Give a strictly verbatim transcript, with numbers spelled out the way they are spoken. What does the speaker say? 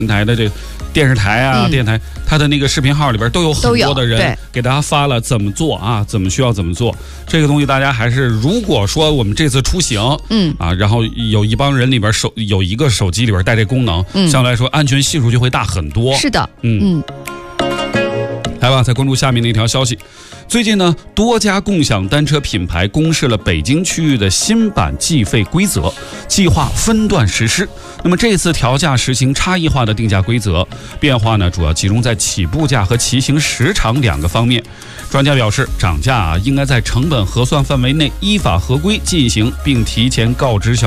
平台的这个电视台啊、嗯、电台，它的那个视频号里边都有很多的人给大家发了怎么做啊，怎么需要怎么做。这个东西大家还是，如果说我们这次出行，嗯啊，然后有一帮人里边手有一个手机里边带这功能，嗯，相对来说安全系数就会大很多。 是的， 嗯嗯。来吧，再关注下面的一条消息。最近呢，多家共享单车品牌公示了北京区域的新版计费规则，计划分段实施。那么这次调价实行差异化的定价规则，变化呢主要集中在起步价和骑行时长两个方面。专家表示，涨价啊应该在成本核算范围内依法合规进行，并提前告知消费者。